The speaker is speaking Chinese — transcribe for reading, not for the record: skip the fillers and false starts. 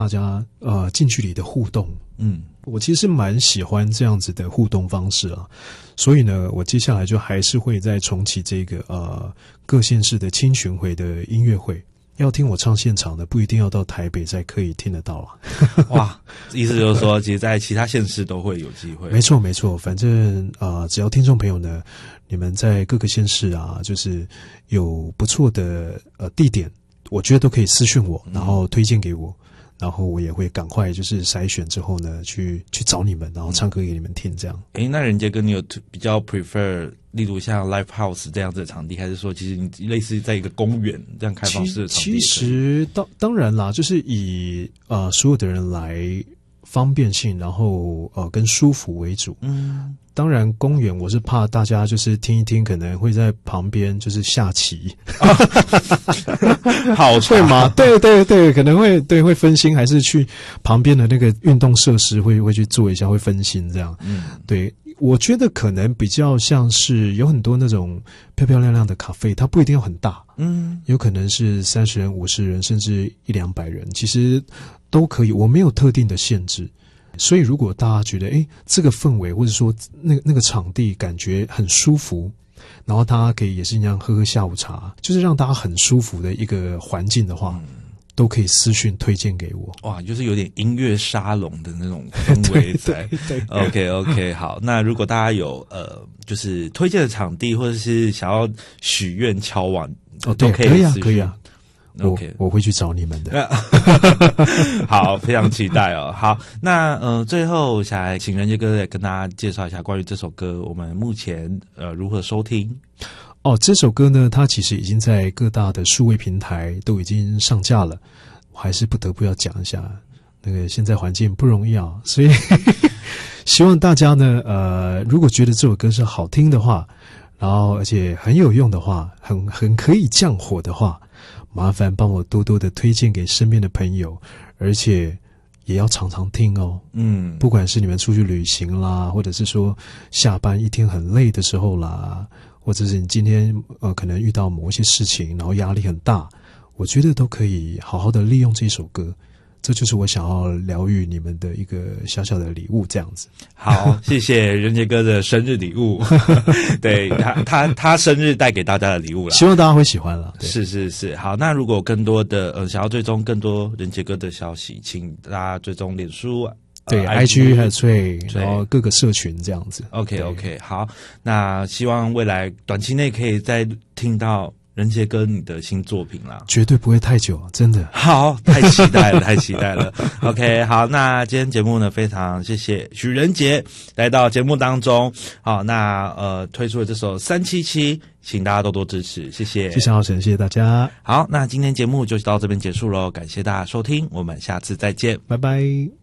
大家近距离的互动。我其实蛮喜欢这样子的互动方式啊，所以呢，我接下来就还是会再重启这个各县市的轻巡回的音乐会。要听我唱现场的，不一定要到台北才可以听得到了。 哇，意思就是说，其实在其他县市都会有机会。 没错没错，反正只要听众朋友呢，你们在各个县市啊，就是有不错的地点，我觉得都可以私讯我，然后推荐给我。然后我也会赶快就是筛选之后呢，去找你们，然后唱歌给你们听，这样。 那人杰哥，你有比较 prefer， 例如像 live house 这样子的场地，还是说其实你类似在一个公园这样开放式的场地？其实当然啦，就是以所有的人来方便性，然后跟舒服为主。当然公园我是怕大家就是听一听，可能会在旁边就是下棋。 好会吗？对对对，可能会分心，还是去旁边的那个运动设施会去做一下，会分心这样。对，我觉得可能比较像是有很多那种漂漂亮亮的咖啡，它不一定要很大。有可能是30人、50人，甚至100-200人，其实都可以，我没有特定的限制。所以如果大家觉得这个氛围或者说那个场地感觉很舒服，然后大家可以也是一样喝下午茶，就是让大家很舒服的一个环境的话，都可以私讯推荐给我。 哇，就是有点音乐沙龙的那种氛围在。对 OK 好，那如果大家有就是推荐的场地，或者是想要许愿敲碗，都可以啊。我会去找你们的。 好，非常期待哦。好，那最后想来请人杰哥来跟大家介绍一下关于这首歌，我们目前如何收听。 这首歌呢，它其实已经在各大的数位平台都已经上架了。我还是不得不要讲一下，那个现在环境不容易啊，所以希望大家呢，如果觉得这首歌是好听的话，然后而且很有用的话，很可以降火的话，麻烦帮我多多的推荐给身边的朋友，而且也要常常听哦。不管是你们出去旅行啦，或者是说下班一天很累的时候啦，或者是你今天可能遇到某一些事情，然后压力很大，我觉得都可以好好的利用这首歌。这就是我想要疗愈你们的一个小小的礼物，这样子。 好，谢谢人杰哥的生日礼物。对，他生日带给大家的礼物啦， 希望大家会喜欢啦。 是。好，那如果更多的想要追踪更多人杰哥的消息，请大家追踪脸书。 对 IG 还有Twitter，然后各个社群这样子。 OK， 好，那希望未来短期内可以再听到人杰哥你的新作品啦， 绝对不会太久，真的。 好，太期待了，太期待了。OK， 好，那今天节目呢，非常谢谢许人杰来到节目当中。好，那推出了这首377，请大家多多支持，谢谢。 谢谢浩辰，谢谢大家。 好，那今天节目就到这边结束咯，感谢大家收听，我们下次再见， 拜拜。